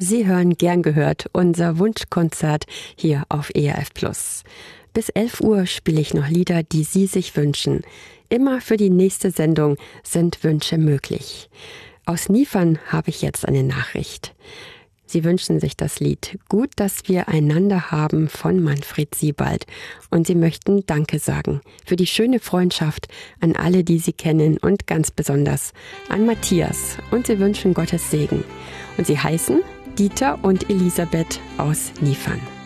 Sie hören Gern gehört, unser Wunschkonzert hier auf ERF Plus. Bis 11 Uhr spiele ich noch Lieder, die Sie sich wünschen. Immer für die nächste Sendung sind Wünsche möglich. Aus Niefern habe ich jetzt eine Nachricht. Sie wünschen sich das Lied "Gut, dass wir einander haben" von Manfred Siebald. Und Sie möchten Danke sagen für die schöne Freundschaft an alle, die Sie kennen und ganz besonders an Matthias. Und Sie wünschen Gottes Segen. Und Sie heißen Dieter und Elisabeth aus Niefern.